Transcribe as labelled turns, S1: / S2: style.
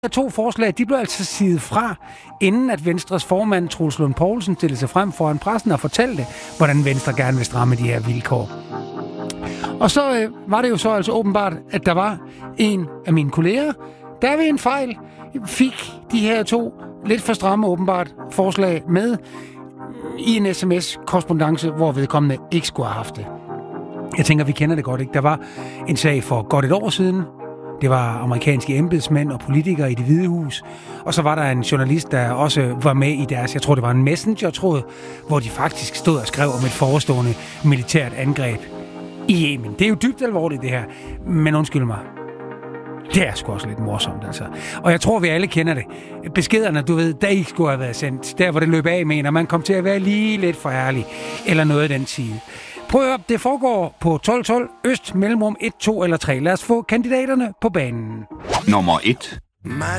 S1: to forslag, de blev altså sidet fra, inden at Venstres formand, Troels Lund Poulsen, stillede sig frem foran pressen og fortalte, hvordan Venstre gerne vil stramme de her vilkår. Og så var det jo så altså åbenbart, at der var en af mine kolleger, der ved en fejl fik de her to lidt for stramme åbenbart forslag med i en sms-korrespondance, hvor vedkommende ikke skulle have haft det. Jeg tænker, vi kender det godt, ikke? Der var en sag for godt et år siden. Det var amerikanske embedsmænd og politikere i Det Hvide Hus. Og så var der en journalist, der også var med i deres, jeg tror det var en messenger-tråd, hvor de faktisk stod og skrev om et forestående militært angreb i Yemen. Det er jo dybt alvorligt, det her. Men undskyld mig. Det er sgu også lidt morsomt, altså. Og jeg tror, vi alle kender det. Beskederne, du ved, der ikke skulle have været sendt. Der, hvor det løb af med en, og man kom til at være lige lidt for ærlig. Eller noget af den stil. Prøv at høre, det foregår på 1212 Øst, mellemrum 1, 2 eller 3. Lad os få kandidaterne på banen.
S2: Nummer 1.
S3: My